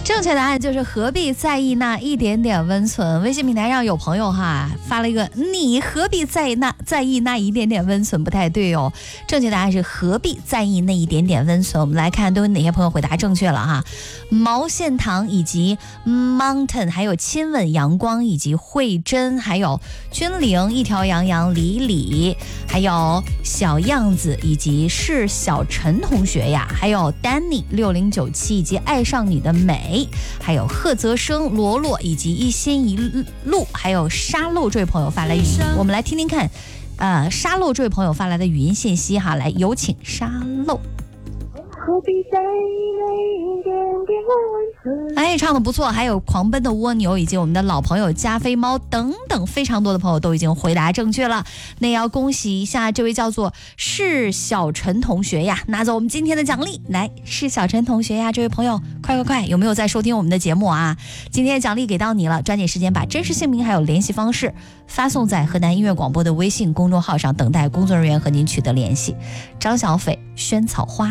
正确答案就是何必在意那一点点温存。微信平台上有朋友发了一个你何必在意那一点点温存，不太对哦。正确答案是何必在意那一点点温存。我们来看都有哪些朋友回答正确了毛线堂以及 Mountain， 还有亲吻阳光以及慧珍，还有君玲、一条羊羊、李李，还有小样子以及是小陈同学呀，还有 Danny 6097以及爱上你的美，还有贺泽生、罗罗以及一心一路，还有沙漏这位朋友发来语音，我们来听听看沙漏这位朋友发来的语音信息来有请沙漏。何必在意那一点点温存，唱得不错。还有狂奔的蜗牛以及我们的老朋友加菲猫等等非常多的朋友都已经回答正确了，那也要恭喜一下这位叫做是小陈同学呀，拿走我们今天的奖励。来，是小陈同学呀，这位朋友快，有没有在收听我们的节目今天的奖励给到你了，抓紧时间把真实姓名还有联系方式发送在河南音乐广播的微信公众号上，等待工作人员和您取得联系。张小斐，萱草花。